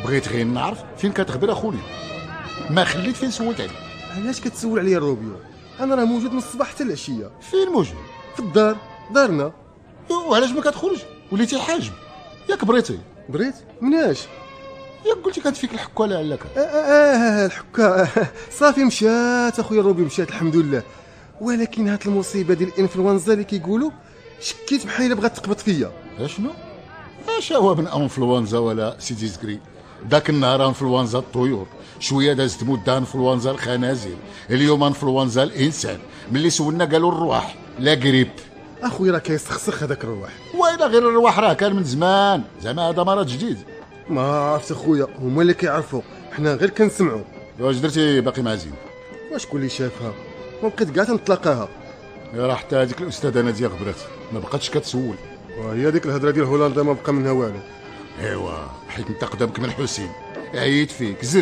بغيت غير نعرف فين كتخبر اخويا، ما خليت فين سولت عليه. علاش كتسول عليا الروبيو؟ انا راه موجود من الصباح حتى العشيه. فين موجود؟ في الدار، دارنا. وعلاش ما كتخرج؟ وليتي حاجب ياك بريتي؟ بريت مناش؟ ياك قلتي كانت فيك الحكه لعلك. الحكا صافي مشات اخويا الروبيو، مشات الحمد لله. ولكن هات المصيبه ديال الانفلونزا اللي كيقولوا شكيت بحال الا بغات تقبض فيا. شنو؟ اش هو من انفلونزا ولا سيدي زكري؟ ذاك النهار انفلونزا الطيور، شويه دازت مده انفلونزا الخنازير، اليوم انفلونزا الانسان. ملي سولنا قالوا الرواح لا قريب. اخويا راه كيسخسخ هذاك الرواح. وإلا غير الرواح راه كان من زمان، زعما هذا مرض جديد. ما عرفت اخويا، هما اللي كيعرفوا، حنا غير كنسمعوا. واش درتي باقي مع زين؟ وشكون اللي شافها؟ ما بقيت كاع تنطلقاها. راه حتى هذيك الاستاذه ناديه غبرات ما بقاتش كتسول. وهي ديك الهضره ديال هولندا ما بقى منها والو. ايوا حيت انت قدامك من حسين عييت فيك.